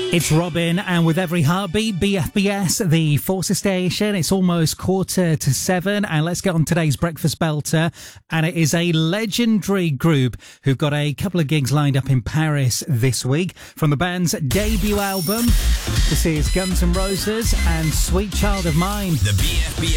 It's Robin, and with every heartbeat, BFBS, the Forces Station. It's almost 7:15, and let's get on today's breakfast belter. And it is a legendary group who've got a couple of gigs lined up in Paris this week. From the band's debut album, this is Guns N' Roses and Sweet Child of Mine. The BFBS